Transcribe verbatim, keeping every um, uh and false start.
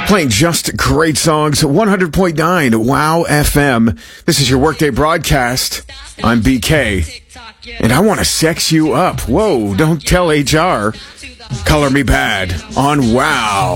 Playing just great songs. one hundred point nine Wow F M. This is your Workday broadcast. I'm B K. And I want to sex you up. Whoa, don't tell H R. Color Me Bad on Wow.